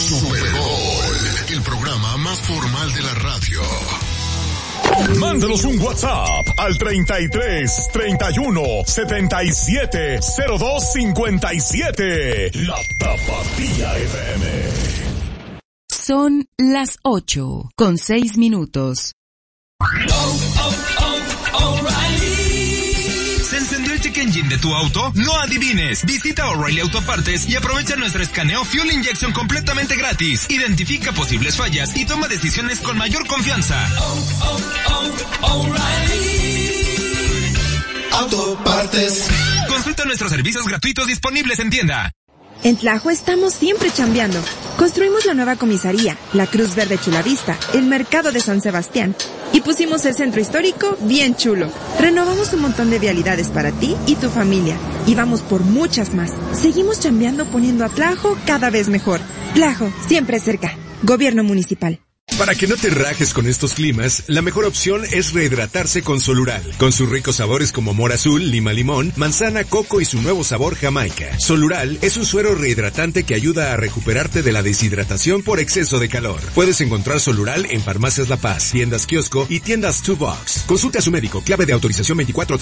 Super Bowl, el programa más formal de la radio. Mándanos un WhatsApp al 33 31 77 02 57. La Tapatía FM. Son las 8:06. ¿Se encendió el check engine de tu auto? No adivines. Visita O'Reilly Autopartes y aprovecha nuestro escaneo Fuel Injection completamente gratis. Identifica posibles fallas y toma decisiones con mayor confianza. O'Reilly Autopartes. Consulta nuestros servicios gratuitos disponibles en tienda. En Tlajo estamos siempre chambeando. Construimos la nueva comisaría, la Cruz Verde Chulavista, el mercado de San Sebastián. Y pusimos el centro histórico bien chulo. Renovamos un montón de vialidades para ti y tu familia. Y vamos por muchas más. Seguimos chambeando poniendo a Tlajo cada vez mejor. Tlajo, siempre cerca. Gobierno municipal. Para que no te rajes con estos climas, la mejor opción es rehidratarse con Solural, con sus ricos sabores como mora azul, lima limón, manzana, coco y su nuevo sabor Jamaica. Solural es un suero rehidratante que ayuda a recuperarte de la deshidratación por exceso de calor. Puedes encontrar Solural en Farmacias La Paz, tiendas kiosco y tiendas 2Box. Consulte a su médico, clave de autorización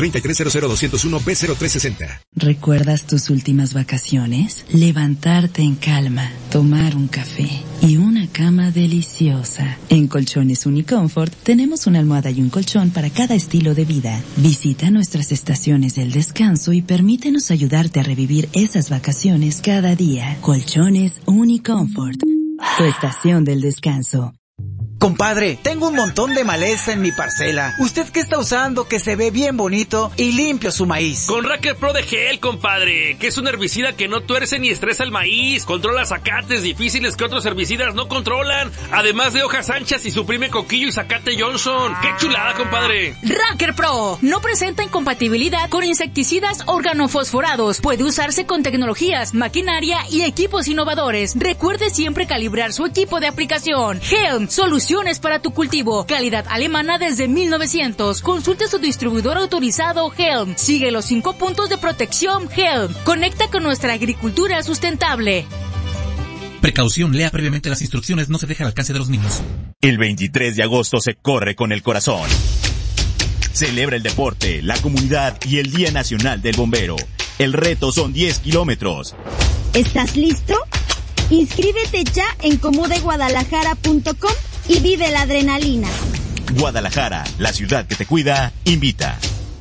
2433000201B0360. ¿Recuerdas tus últimas vacaciones? Levantarte en calma, tomar un café y una cama deliciosa. En Colchones Unicomfort tenemos una almohada y un colchón para cada estilo de vida. Visita nuestras estaciones del descanso y permítenos ayudarte a revivir esas vacaciones cada día. Colchones Unicomfort, tu estación del descanso. Compadre, tengo un montón de maleza en mi parcela. ¿Usted qué está usando que se ve bien bonito y limpio su maíz? Con Racker Pro de Gel, compadre, que es un herbicida que no tuerce ni estresa el maíz, controla zacates difíciles que otros herbicidas no controlan, además de hojas anchas y suprime coquillo y zacate Johnson. ¡Qué chulada, compadre! Racker Pro no presenta incompatibilidad con insecticidas organofosforados. Puede usarse con tecnologías, maquinaria y equipos innovadores. Recuerde siempre calibrar su equipo de aplicación. Helm, soluciones para tu cultivo. Calidad alemana desde 1900. Consulte su distribuidor autorizado Helm. Sigue los 5 puntos de protección Helm. Conecta con nuestra agricultura sustentable. Precaución, lea previamente las instrucciones, no se deja al alcance de los niños. El 23 de agosto se corre con el corazón. Celebra el deporte, la comunidad y el Día Nacional del Bombero. El reto son 10 kilómetros. ¿Estás listo? Inscríbete ya en comudeguadalajara.com y vive la adrenalina. Guadalajara, la ciudad que te cuida, invita.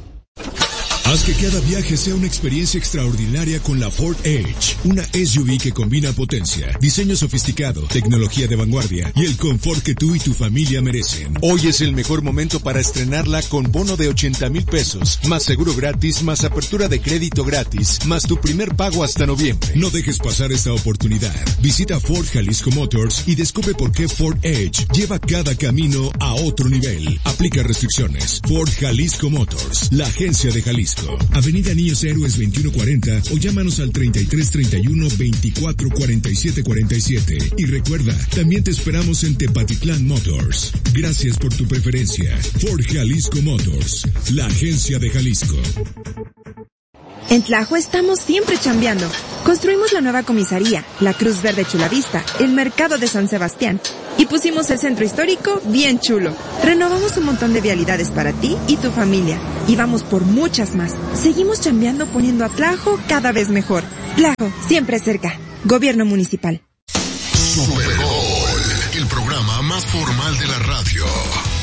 Haz que cada viaje sea una experiencia extraordinaria con la Ford Edge, una SUV que combina potencia, diseño sofisticado, tecnología de vanguardia y el confort que tú y tu familia merecen. Hoy es el mejor momento para estrenarla con bono de 80,000 pesos, más seguro gratis, más apertura de crédito gratis, más tu primer pago hasta noviembre. No dejes pasar esta oportunidad. Visita Ford Jalisco Motors y descubre por qué Ford Edge lleva cada camino a otro nivel. Aplica restricciones. Ford Jalisco Motors, la agencia de Jalisco. Avenida Niños Héroes 2140 o llámanos al 3331 24 47 47. Y recuerda, también te esperamos en Tepatitlán Motors. Gracias por tu preferencia. Ford Jalisco Motors, la agencia de Jalisco. En Tlajo estamos siempre chambeando. Construimos la nueva comisaría, la Cruz Verde Chulavista, el mercado de San Sebastián. Y pusimos el centro histórico bien chulo. Renovamos un montón de vialidades para ti y tu familia. Y vamos por muchas más. Seguimos chambeando poniendo a Tlajo cada vez mejor. Tlajo, siempre cerca. Gobierno municipal. Super Bowl, el programa más formal de la radio.